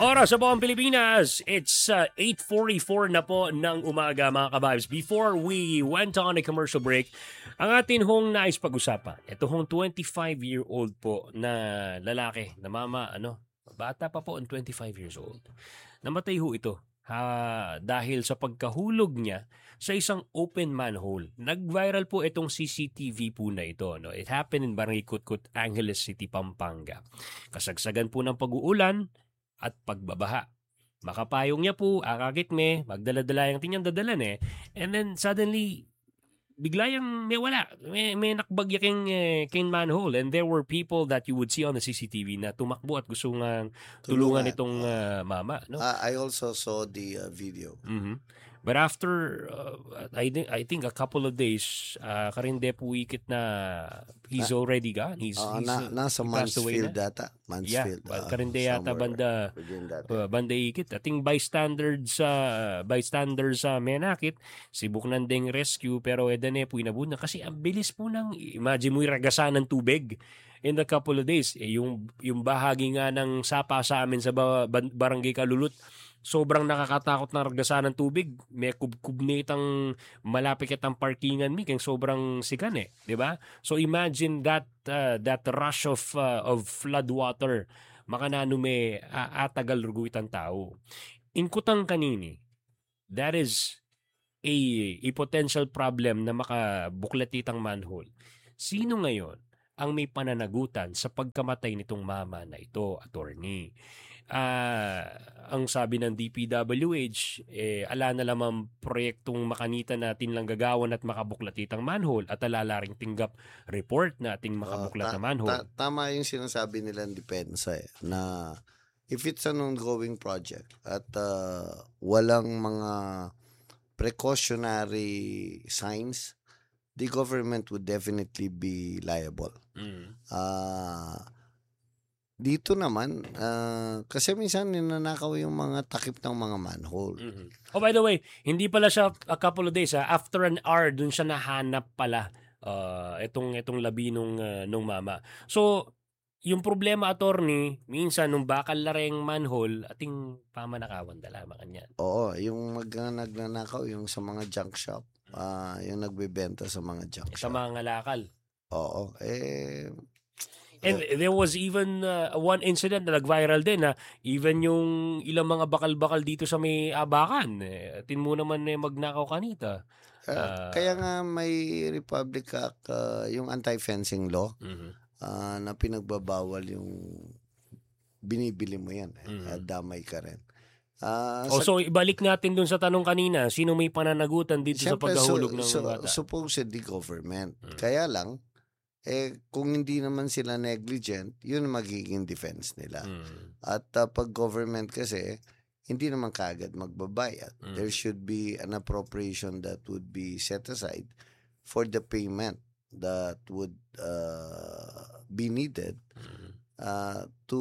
Oras sa buong Pilipinas, it's 8:44 na po ng umaga mga kabibes. Before we went on a commercial break, ang atin hong nais pag-usapan, ito hong 25-year-old po na lalaki, na mama, bata pa po, 25 years old. Namatay ho ito dahil sa pagkahulog niya sa isang open manhole. Nag-viral po itong CCTV po na ito. No? It happened in Barangay Kutkut, Angeles City, Pampanga. Kasagsagan po ng pag-uulan at pagbabaha. Makapayong niya po, akagitme, magdala-dala yung tinyang dadalan and then suddenly, bigla yung may wala. May nakbagya king manhole and there were people that you would see on the CCTV na tumakbo at gusto nga tulungan itong mama. No? I also saw the video. Mm-hmm. But after, I think a couple of days, karinde po ikit na he's already gone. Nasa Mansfield data. Mansfield. Yeah, karinde yata banda ikit. Ating bystanders sa Menakit, sibuk nandeng rescue, pero edane po inabot na. Kasi ang bilis po imagine mo yung ragasan ng tubig in a couple of days. Yung bahagi nga ng sapa sa amin sa Barangay Kalulot, sobrang nakakatakot na ragasan ng tubig. May kubnitang malapit ang parkingan kaya sobrang sikan di ba? So imagine that rush of flood water makanano may atagal ruguitan tao. Inkutang kanini, that is a potential problem na makabuklatitang manhole. Sino ngayon ang may pananagutan sa pagkamatay nitong mama na ito, attorney? Ang sabi ng DPWH, ala na lamang proyektong makanita natin lang gagawan at makabuklatitang manhole at alalaring tinggap report na ating makabuklat na manhole. Tama yung sinasabi nilang depensa na if it's an ongoing project at walang mga precautionary signs, the government would definitely be liable. Dito naman, kasi minsan ninanakaw yung mga takip ng mga manhole. Oh, by the way, hindi pala siya a couple of days. After an hour, dun siya nahanap pala itong labi nung mama. So, yung problema, attorney, minsan nung bakal lareng manhole, ating pamanakawan dala kanya. Oo, yung nagnanakaw, yung sa mga junk shop, yung nagbebenta sa mga junk shop. Sa mga ngalakal. Oo, And there was even one incident na nag-viral din na even yung ilang mga bakal-bakal dito sa may Abakan, tin mo naman magnakaw kanita. Kaya nga may Republic Act, yung anti-fencing law, na pinagbabawal yung binibili mo yan. Damay ka rin. So ibalik natin dun sa tanong kanina, sino may pananagutan dito sa paghahulog ng bata? Supposedly government. Kaya lang, kung hindi naman sila negligent, yun magiging defense nila. At pag government kasi, hindi naman kaagad magbabayad. There should be an appropriation that would be set aside for the payment that would be needed to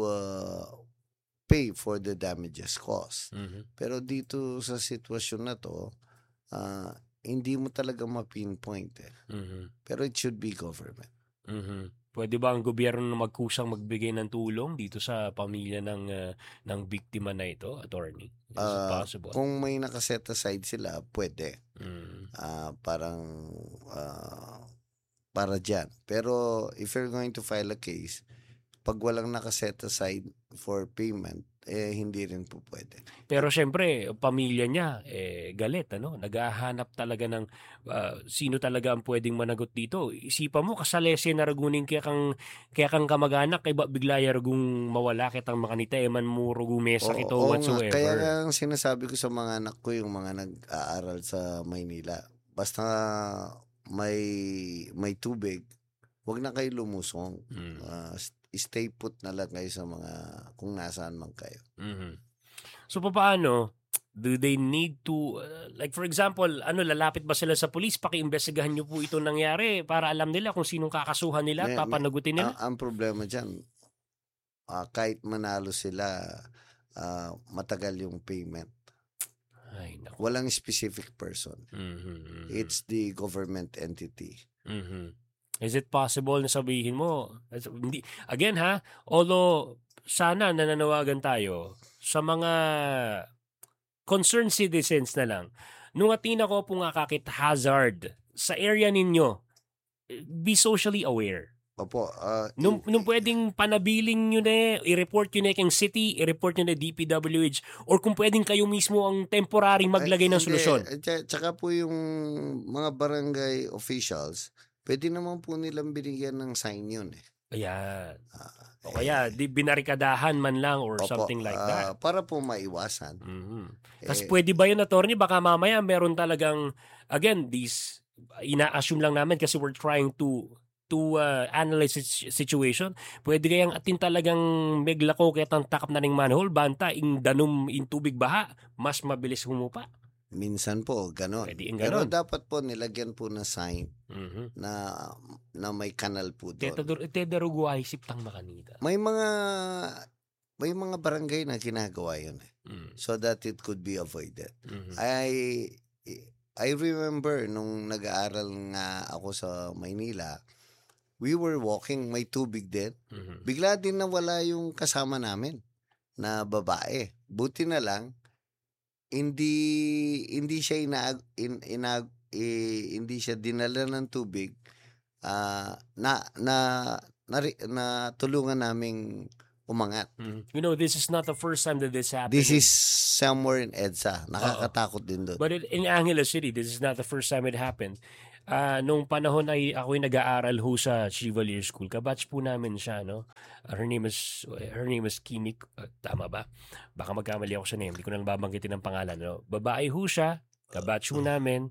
pay for the damages caused. Pero dito sa sitwasyon na to, hindi mo talaga ma-pinpoint Pero it should be government. Pwede ba ang gobyerno na magkusang magbigay ng tulong dito sa pamilya ng biktima na ito, attorney? Is it possible? Kung may nakaset aside sila, pwede. Para dyan. Pero if you're going to file a case, pag walang nakaset aside for payment, hindi rin po pwede. Pero syempre, pamilya niya, galit, naghahanap talaga ng sino talaga ang pwedeng managot dito. Isipan mo, kasalese na ragunin kaya kang kamag-anak, kay bigla yaragong mawala kitang makanita, man mo rugumesa kito whatsoever. Kaya ang sinasabi ko sa mga anak ko, yung mga nag-aaral sa Maynila, basta may tubig, wag na kayo lumusong. Stay put na lang kayo sa mga kung nasaan man kayo. So paano do they need to like for example, lalapit ba sila sa police, paki-imbestigahan niyo po ito nangyari para alam nila kung sinong kakasuhan nila at papanagutin nila? Ang problema diyan, kahit manalo sila, matagal yung payment. Ay, naku. Walang specific person. It's the government entity. Is it possible na sabihin mo, again although sana nananawagan tayo sa mga concerned citizens na lang, nung atina ko po nga kakit hazard sa area ninyo, be socially aware. Opo. Nung pwedeng panabiling nyo na, i-report nyo na kayong city, i-report nyo na DPWH, or kung pwedeng kayo mismo ang temporary maglagay ng solusyon. Tsaka po yung mga barangay officials, pwede naman po nilang binigyan ng sign yun eh. Ayan. O kaya, binarikadahan man lang or something like that. Para po maiwasan. Tapos pwede ba yun, attorney? Baka mamaya meron talagang, again, ina-assume lang namin kasi we're trying to analyze situation. Pwede kayang atin talagang meglako kaya takap na ng manhole, banta, ing danom in tubig baha, mas mabilis humupa. Minsan po, gano'n. Pero dapat po nilagyan po na sign na may kanal po doon. Tederuguay siptang makanita. May mga barangay na ginagawa yun so that it could be avoided. I remember nung nag-aaral nga ako sa Maynila, we were walking, may tubig din. Bigla din nawala yung kasama namin na babae. Buti na lang, hindi siya hindi siya dinala ng tubig. Na tulungan naming umangat. You know, this is not the first time that this happened. This is somewhere in EDSA. Nakakatakot din doon. But in Angeles City, this is not the first time it happened. Nung panahon ay ako'y nag-aaral ho sa Chevalier School. Kabatch po namin siya, no? Her name is Kimi. Tama ba? Baka magkamali ako sa name. Hindi ko na babanggitin ang pangalan, no? Babae ho siya. Kabatch ho namin.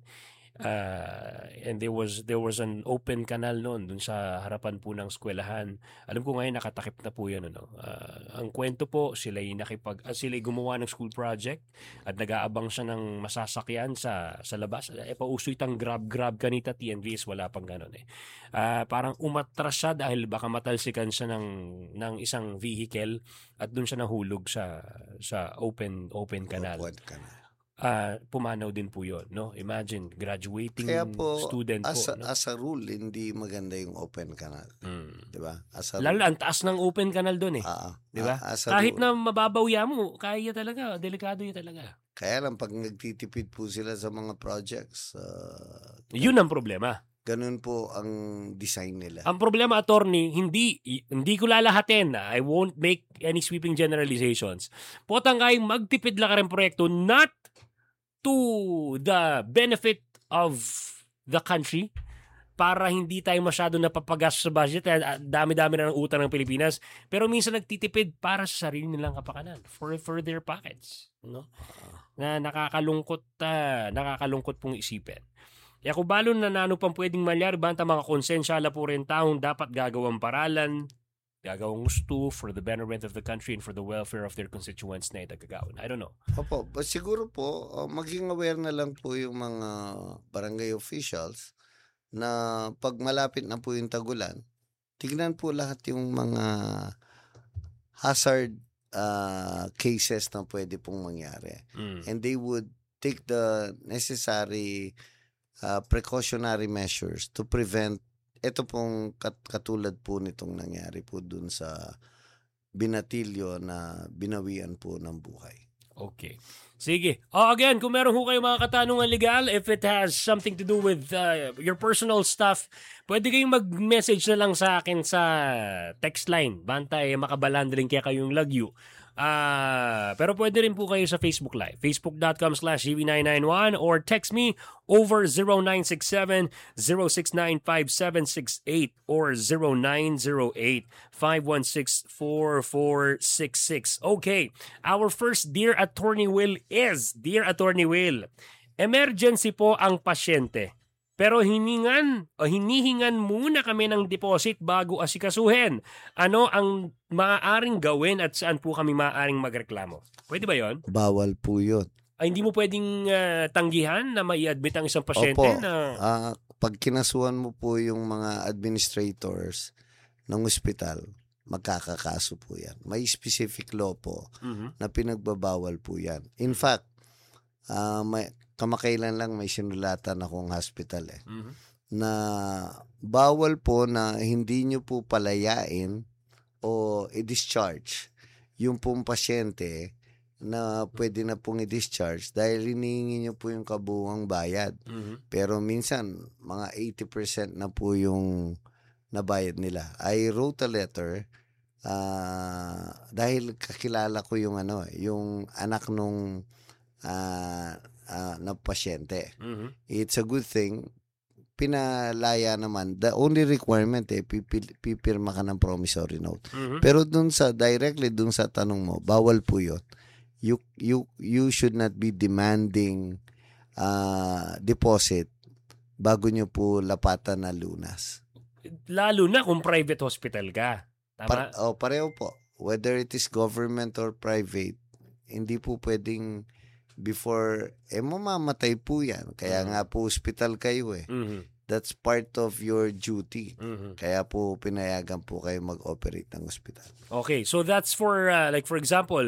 And there was an open canal noon dun sa harapan po ng eskwelahan. Alam ko ngayon nakatakip na po yan, ano. Ang kwento po, sila'y gumawa ng school project at nag-aabang siya ng masasakyan sa labas. Pauso itang grab kanita TNVS, wala pang ganun eh. Parang umatras siya dahil baka matalsikan siya ng isang vehicle at dun siya nahulog sa open canal. Pumanaw din po yun, no? Imagine, graduating student po. No? As a rule, hindi maganda yung open canal. Diba? Lalo, ang taas ng open canal dun eh. Diba? Kahit na mababaw mo, kaya talaga, delikado yun talaga. Kaya lang, pag nagtitipid po sila sa mga projects, yun ang problema. Ganun po ang design nila. Ang problema, attorney, hindi ko lalahatin. I won't make any sweeping generalizations. Potang kayong magtipid lang ka rin proyekto, not to the benefit of the country, para hindi tayo masyado napapagas sa budget. Dami-dami na ng utang ng Pilipinas. Pero minsan nagtitipid para sa sarili nilang kapakanan. For their pockets. No? Na nakakalungkot pong isipin. Kaya kung balo na nano pang pwedeng malyari, banta mga konsensyala po rin taong dapat gagawang paralan, gagawang gusto for the betterment of the country and for the welfare of their constituents na itagagawin. I don't know. Opo, but siguro po, maging aware na lang po yung mga barangay officials na pag malapit na po yung tagulan, tignan po lahat yung mga hazard cases na pwede pong mangyari. And they would take the necessary precautionary measures to prevent ito pong katulad po nitong nangyari po dun sa Binatilyo na binawian po ng buhay. Okay. Sige. Again, kung meron ho kayo mga katanungan legal, if it has something to do with your personal stuff, pwede kayong mag-message na lang sa akin sa text line. Bantay, makabalandring kaya kayong lagyo. Pero pwede rin po kayo sa Facebook Live. Facebook.com/GV991 or text me over 0967-069-5768 or 0908-516-4466. Okay. Our first Dear Attorney Will is, Dear Attorney Will, emergency po ang pasyente. Pero hinihingan muna kami ng deposit bago asikasuhin. Ano ang maaaring gawin at saan po kami maaaring magreklamo? Pwede ba yon? Bawal po yun. Hindi mo pwedeng tanggihan na mai-admit ang isang pasyente? Opo. Na Pag kinasuhan mo po yung mga administrators ng ospital, magkakakaso po yan. May specific law po na pinagbabawal po yan. In fact, kamakailan lang may sinulatan akong hospital na bawal po na hindi nyo po palayain o i-discharge yung pong pasyente na pwede na pong i-discharge dahil hinihingi nyo po yung kabuuang bayad. Pero minsan, mga 80% na po yung nabayad nila. I wrote a letter dahil kakilala ko yung yung anak nung na pasyente. It's a good thing. Pinalaya naman. The only requirement pipirma ka ng promissory note. Pero directly dun sa tanong mo, bawal po yun. You should not be demanding deposit bago nyo po lapatan na lunas. Lalo na kung private hospital ka. Tama? Pareho po. Whether it is government or private, hindi po pwedeng before, mamamatay po yan. Kaya nga po hospital kayo That's part of your duty. Kaya po pinayagan po kayo mag-operate ng hospital. Okay, so that's for like for example,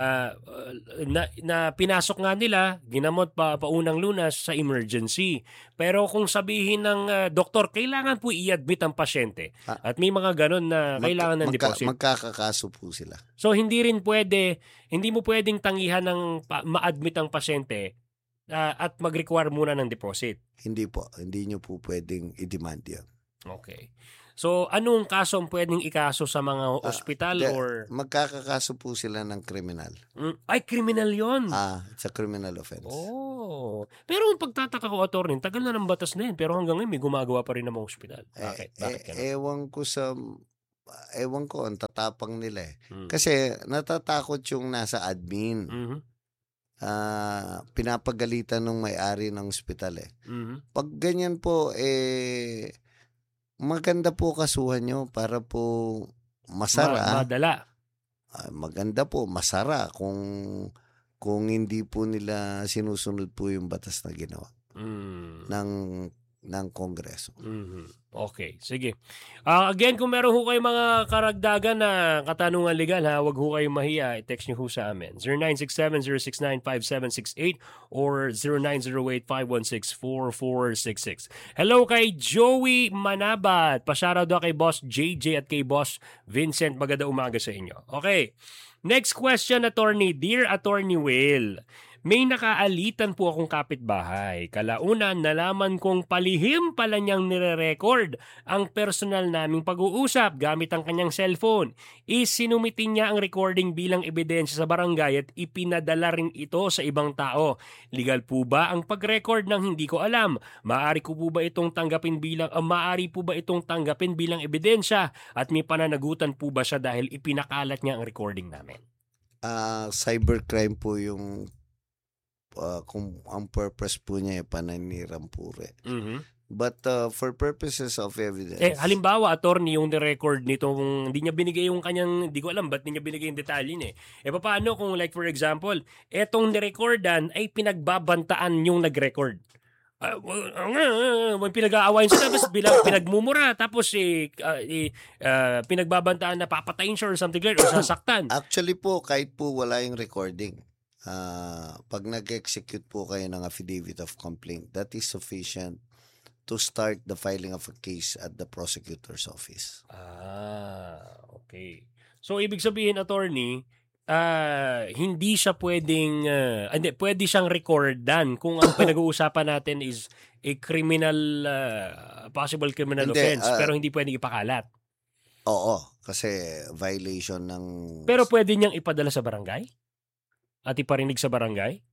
na pinasok nga nila, ginamot paunang lunas sa emergency. Pero kung sabihin ng doktor, kailangan po i-admit ang pasyente. At may mga ganun na kailangan ng deposit. Magkakakaso po sila. So hindi mo pwedeng tangihan ng ma-admit ang pasyente at mag-require muna ng deposit. Hindi po. Hindi nyo po pwedeng i-demand yan. Okay. So, anong kaso ang pwedeng ikaso sa mga ospital or? Magkakakaso po sila ng kriminal. Ay, kriminal yon. It's a criminal offense. Oh. Pero ang pagtataka ko, attorney, tagal na ng batas na yun, pero hanggang ngayon may gumagawa pa rin ng mga ospital. Bakit? Ewan ko, ang tatapang nila Kasi natatakot yung nasa admin. Pinapagalitan ng may-ari ng ospital Pag ganyan po, maganda po kasuhan nyo para po masara. Madala. Maganda po, masara kung hindi po nila sinusunod po yung batas na ginawa ng Kongreso. Okay, sige. Again, kung meron ho kayo mga karagdagan na katanungan legal, wag ho kayong mahiya, i-text nyo ho sa amin. 0967-069-5768 or 0908-516-4466. Hello kay Joey Manabat. Pa-shoutout daw kay Boss JJ at kay Boss Vincent. Maganda umaga sa inyo. Okay. Next question, attorney. Dear Attorney Will, may nakaalitan po akong kapitbahay. Kalaunan, nalaman kong palihim pala niyang nire-record ang personal naming pag-uusap gamit ang kanyang cellphone. Isinumitin niya ang recording bilang ebidensya sa barangay at ipinadala rin ito sa ibang tao. Legal po ba ang pag-record ng hindi ko alam? Maaari po ba itong tanggapin bilang ebidensya at may pananagutan po ba siya dahil ipinakalat niya ang recording namin? Cybercrime po yung kung ang purpose po niya pananirampure. But for purposes of evidence. Halimbawa, attorney, yung record nitong hindi niya binigay yung kanyang, hindi ko alam ba't hindi niya binigay yung detalye niya. Paano kung like for example, etong nirecordan ay pinagbabantaan yung nag-record. Pinag-aawayan sila tapos bilang pinagmumura tapos pinagbabantaan na papatayin siya or something like or sasaktan. Actually po, kahit po wala yung recording, pag nag-execute po kayo ng affidavit of complaint, that is sufficient to start the filing of a case at the prosecutor's office. Okay. So, ibig sabihin, attorney, hindi siya pwedeng, pwede siyang recordan kung ang pinag-uusapan natin is a criminal, possible criminal offense, pero hindi pwedeng ipakalat. Oo, kasi violation ng... Pero pwede niyang ipadala sa barangay? At iparinig sa barangay?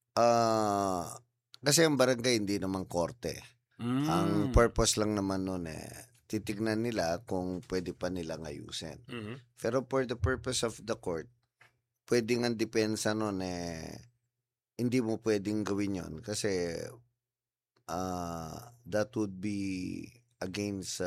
Kasi ang barangay hindi naman korte. Ang purpose lang naman nun titignan nila kung pwede pa nilang ayusin. Pero for the purpose of the court, pwedeng ang depensa nun hindi mo pwedeng gawin yon kasi that would be against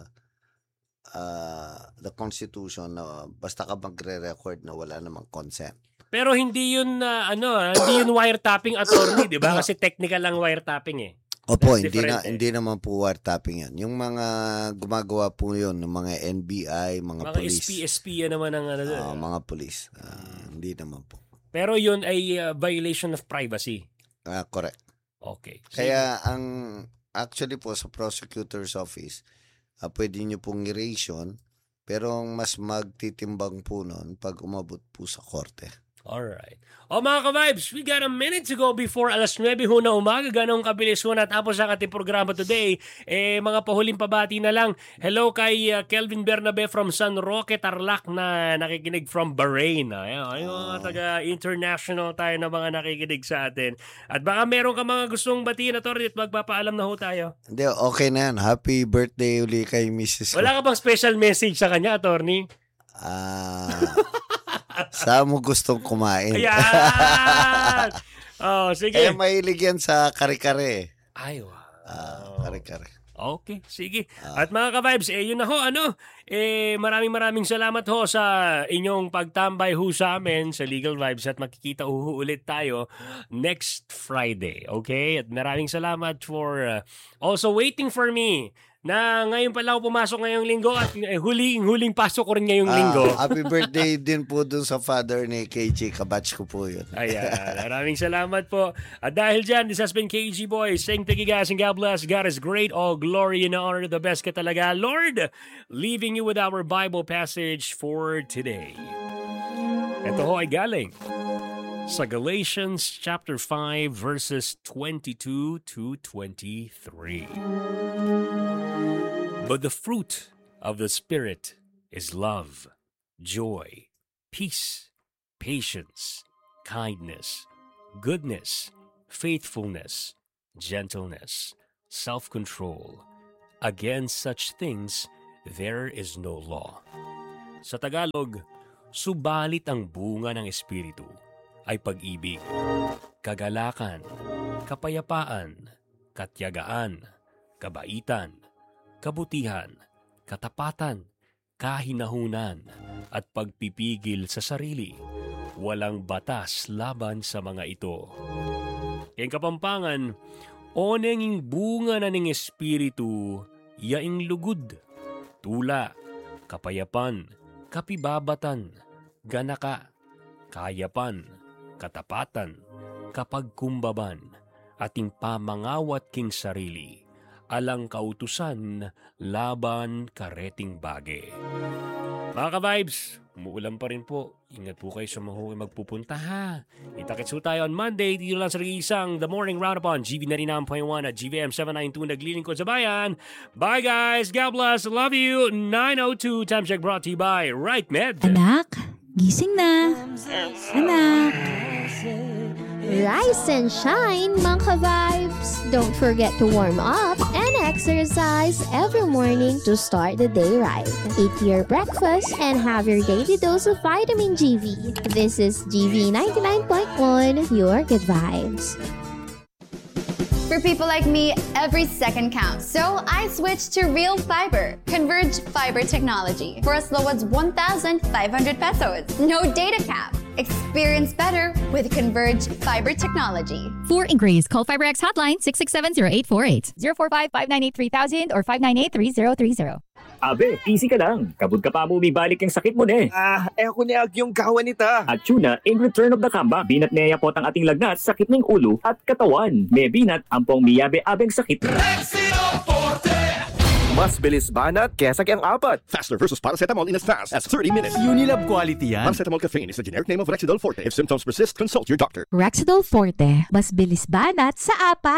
the Constitution na basta ka magre-record na wala namang consent. Pero hindi yun hindi yun wiretapping, attorney, 'di ba? Kasi technical lang wiretapping Opo, hindi naman po wiretapping yan. Yung mga gumagawa po yun, ng mga NBI, mga police. Mga SP naman ang mga police. Hindi naman po. Pero yun ay violation of privacy. Correct. Okay. Kaya actually po sa prosecutor's office, pwede nyo pong i-ration, pero mas magtitimbang po nun pag umabot po sa korte. Alright. O mga ka-vibes, we got a minute to go before alas 9 ho na umaga. Ganong kabilis ho natapos ang ating programa today. Mga pahuling pabati na lang. Hello kay Kelvin Bernabe from San Roque, Tarlac na nakikinig from Bahrain. Ayun, mga taga-international tayo na mga nakikinig sa atin. At baka meron ka mga gustong batiin, Atty. At magpapaalam na ho tayo. Hindi, okay na yan. Happy birthday uli kay Mrs. Wala ka bang special message sa kanya, Atty.? Saan mo gustong kumain? Ayan! Sige. Mahilig yan sa kare-kare. Ay, wow. Kare-kare. Okay, sige. At mga ka-vibes, yun na ho, maraming salamat ho sa inyong pagtambay ho sa amin sa Legal Vibes at makikita ulit tayo next Friday, okay? At maraming salamat for also waiting for me na ngayon pala ako pumasok ngayong linggo at huling pasok ko rin ngayong linggo. Happy birthday din po dun sa father ni KG. Kabatch ko po yun. Ayan, maraming salamat po. At dahil dyan, this has been KG Boys saying thank you guys and God bless. God is great. All glory and honor. The best ka talaga, Lord. Leaving you with our Bible passage for today. Ito ho ay galing sa Galatians chapter 5 verses 22 to 23. But the fruit of the Spirit is love, joy, peace, patience, kindness, goodness, faithfulness, gentleness, self-control. Against such things, there is no law. Sa Tagalog, subalit ang bunga ng Espiritu ay pag-ibig, kagalakan, kapayapaan, katiyagaan, kabaitan, kabutihan, katapatan, kahinahunan, at pagpipigil sa sarili. Walang batas laban sa mga ito. Yang kapampangan, oneng bunga na ng Espiritu, yaing lugod, tula, kapayapan, kapibabatan, ganaka, kayapan, katapatan, kapagkumbaban, ating pamangawat king sarili, alang kautusan, laban kareting bage. Mga ka-vibes, umuulan pa rin po. Ingat po kayo sa mga magpupunta ha. Itakits po tayo on Monday. Dito lang sa isang The Morning Roundup on GV 99.1 at GVM 792 naglilingkod sa bayan. Bye guys. God bless. Love you. 9:02 time check brought to you by Right Med. Anak, gising na. Anak. Rise and shine, mga ka-vibes! Don't forget to warm up and exercise every morning to start the day right. Eat your breakfast and have your daily dose of vitamin GV. This is GV 99.1, your good vibes. For people like me, every second counts. So I switched to Real Fiber, Converge Fiber Technology, for as low as 1,500 pesos. No data cap. Experience better with Converge Fiber Technology. For inquiries, call FiberX hotline 667-0848, 045-598-3000 or 598-3030. Abe, easy ka lang. Kabud ka pa mo bibalik yung sakit mo ne. Ako ni yung kawan nita. At yun in return of the comeback, binat niya po ang ating lagnat, sakit ng ulo at katawan. May binat, ampong miyabe-abeng sakit. Mas bilis banat kesa kayang apat. Faster versus paracetamol in as fast as 30 minutes. Unilab quality yan. Paracetamol caffeine is the generic name of Rexidol Forte. If symptoms persist, consult your doctor. Rexidol Forte, mas bilis banat sa apat.